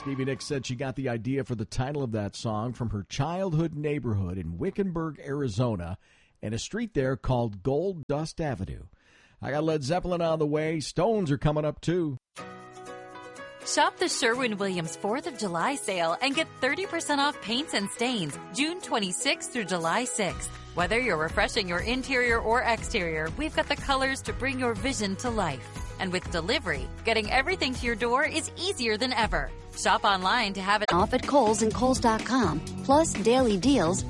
Stevie Nicks said she got the idea for the title of that song from her childhood neighborhood in Wickenburg, Arizona, and a street there called Gold Dust Avenue. I got Led Zeppelin on the way. Stones are coming up, too. Shop the Sherwin-Williams 4th of July sale and get 30% off paints and stains June 26th through July 6th. Whether you're refreshing your interior or exterior, we've got the colors to bring your vision to life. And with delivery, getting everything to your door is easier than ever. Shop online to have it off at Kohl's and Kohl's.com. Plus daily deals,